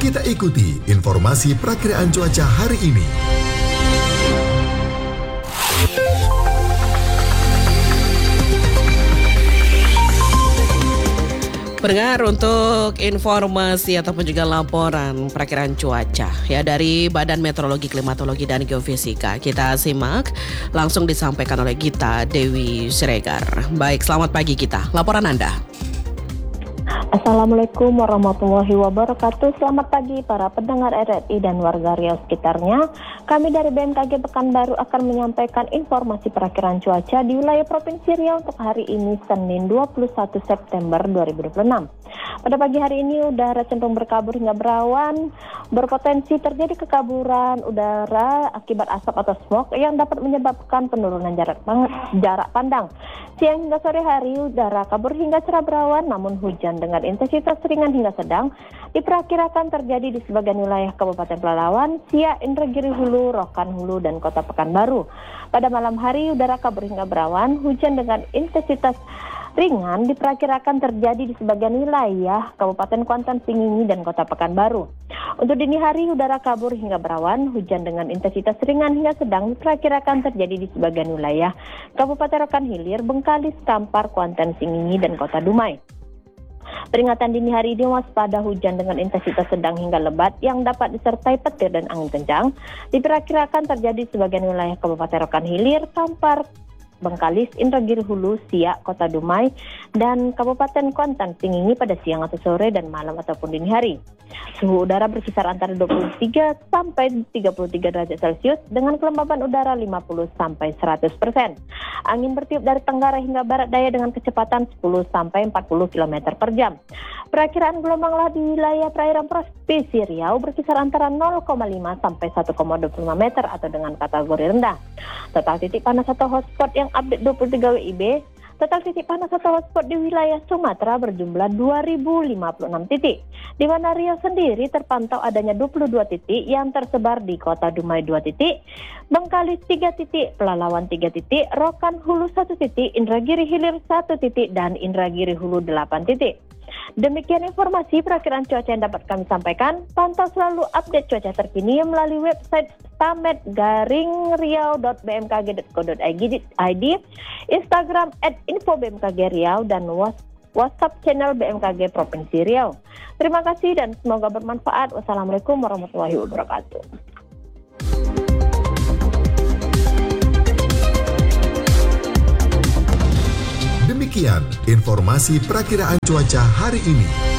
Kita ikuti informasi perakiraan cuaca hari ini. Pendengar, untuk informasi ataupun juga laporan perakiraan cuaca ya dari Badan Meteorologi, Klimatologi dan Geofisika, kita simak langsung disampaikan oleh Gita Dewi Siregar. Baik, selamat pagi Gita. Laporan Anda. Assalamualaikum warahmatullahi wabarakatuh. Selamat pagi para pendengar RRI dan warga Riau sekitarnya. Kami dari BMKG Pekanbaru akan menyampaikan informasi perakiraan cuaca di wilayah Provinsi Riau untuk hari ini Senin 21 September 2026. Pada pagi hari ini udara cenderung berkabut hingga berawan, berpotensi terjadi kekaburan udara akibat asap atau smog yang dapat menyebabkan penurunan jarak pandang. Siang hingga sore hari udara kabur hingga cerah berawan, namun hujan dengan intensitas ringan hingga sedang diperkirakan terjadi di sebagian wilayah Kabupaten Pelalawan, Siak, Indragiri Hulu, Rokan Hulu, dan Kota Pekanbaru. Pada malam hari udara kabur hingga berawan, hujan dengan intensitas ringan diperkirakan terjadi di sebagian wilayah Kabupaten Kuantan, Singingi, dan Kota Pekanbaru. Untuk dini hari udara kabur hingga berawan, hujan dengan intensitas ringan hingga sedang diperkirakan terjadi di sebagian wilayah Kabupaten Rokan Hilir, Bengkalis, Kampar, Kuantan, Singingi, dan Kota Dumai. Peringatan dini hari ini waspada hujan dengan intensitas sedang hingga lebat yang dapat disertai petir dan angin kencang diperkirakan terjadi di sebagian wilayah Kabupaten Rokan Hilir, Kampar, Bengkalis, Indragiri Hulu, Siak, Kota Dumai, dan Kabupaten Kuantan, Singingi pada siang atau sore dan malam ataupun dini hari. Suhu udara berkisar antara 23 sampai 33 derajat Celcius dengan kelembaban udara 50 sampai 100%. Angin bertiup dari tenggara hingga barat daya dengan kecepatan 10 sampai 40 km per jam. Perakiraan gelombang laut di wilayah perairan Provinsi Riau berkisar antara 0,5 sampai 1,25 meter atau dengan kategori rendah. Total titik panas atau hotspot yang update 23 WIB, total titik panas atau hotspot di wilayah Sumatera berjumlah 2.056 titik, di mana Riau sendiri terpantau adanya 22 titik yang tersebar di Kota Dumai 2 titik, Bengkalis 3 titik, Pelalawan 3 titik, Rokan Hulu 1 titik, Indragiri Hilir 1 titik, dan Indragiri Hulu 8 titik. Demikian informasi perakiraan cuaca yang dapat kami sampaikan. Pantau selalu update cuaca terkini melalui website stamet-riau.bmkg.co.id, Instagram @info-bmkg-riau, dan WhatsApp channel BMKG Provinsi Riau. Terima kasih dan semoga bermanfaat. Wassalamualaikum warahmatullahi wabarakatuh. Demikian informasi perakiraan cuaca hari ini.